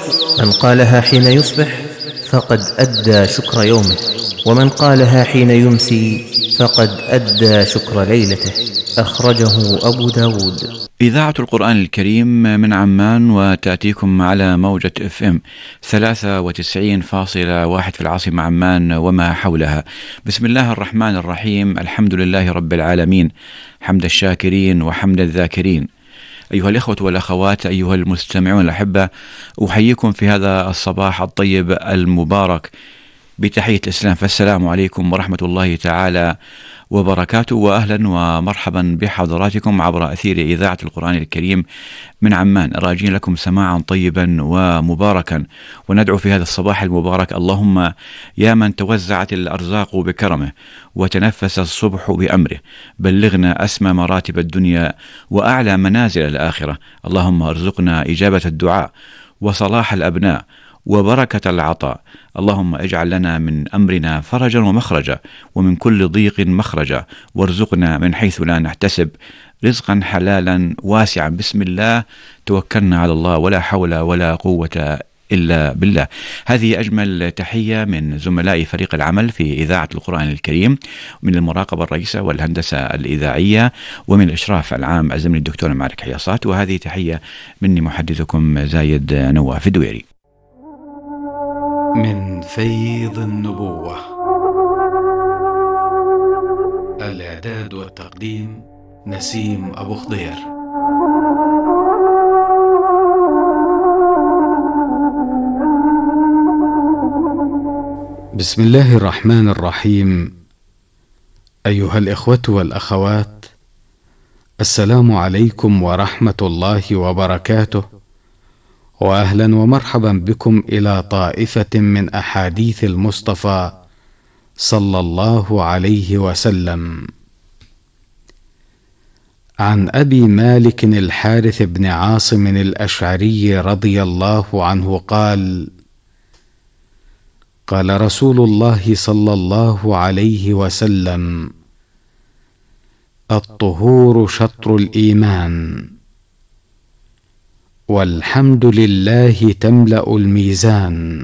من قالها حين يصبح فقد أدى شكر يومه، ومن قالها حين يمسي فقد أدى شكر ليلته. أخرجه أبو داود. إذاعة القرآن الكريم من عمان، وتأتيكم على موجة FM 93.1 في العاصمة عمان وما حولها. بسم الله الرحمن الرحيم. الحمد لله رب العالمين، حمد الشاكرين وحمد الذاكرين. أيها الإخوة والأخوات، أيها المستمعون الأحبة، أحييكم في هذا الصباح الطيب المبارك بتحية الإسلام، فالسلام عليكم ورحمة الله تعالى وبركاته، وأهلا ومرحبا بحضراتكم عبر أثير إذاعة القرآن الكريم من عمان، راجين لكم سماعا طيبا ومباركا. وندعو في هذا الصباح المبارك: اللهم يا من توزعت الأرزاق بكرمه وتنفس الصبح بأمره، بلغنا أسمى مراتب الدنيا وأعلى منازل الآخرة. اللهم ارزقنا إجابة الدعاء وصلاح الأبناء وبركة العطاء. اللهم اجعل لنا من أمرنا فرجا ومخرجا، ومن كل ضيق مخرجا، وارزقنا من حيث لا نحتسب رزقا حلالا واسعا. بسم الله توكلنا على الله، ولا حول ولا قوة إلا بالله. هذه أجمل تحية من زملاء فريق العمل في إذاعة القرآن الكريم، من المراقبة الرئيسة والهندسة الإذاعية، ومن الإشراف العام الزميل الدكتور مالك حياصات. وهذه تحية مني محدثكم زايد نواف الدويري. من فيض النبوة. الإعداد والتقديم نسيم أبو خضير. بسم الله الرحمن الرحيم. أيها الإخوة والأخوات، السلام عليكم ورحمة الله وبركاته، وأهلا ومرحبا بكم إلى طائفة من أحاديث المصطفى صلى الله عليه وسلم. عن أبي مالك الحارث بن عاصم الأشعري رضي الله عنه قال: قال رسول الله صلى الله عليه وسلم: الطهور شطر الإيمان، والحمد لله تملأ الميزان،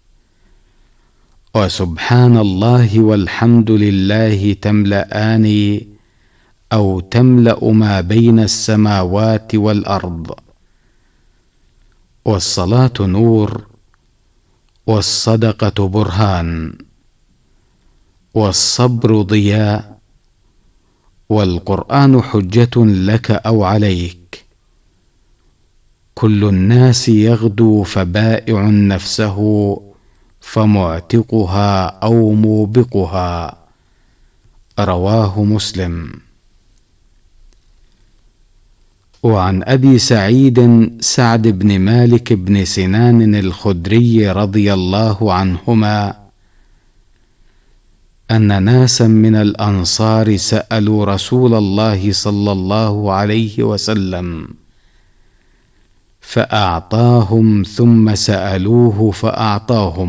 وسبحان الله والحمد لله تملأان أو تملأ ما بين السماوات والأرض، والصلاة نور، والصدقة برهان، والصبر ضياء، والقرآن حجة لك أو عليك. كل الناس يغدو فبائع نفسه فمعتقها أو موبقها. رواه مسلم. وعن أبي سعيد سعد بن مالك بن سنان الخدري رضي الله عنهما أن ناسا من الأنصار سألوا رسول الله صلى الله عليه وسلم فأعطاهم، ثم سألوه فأعطاهم،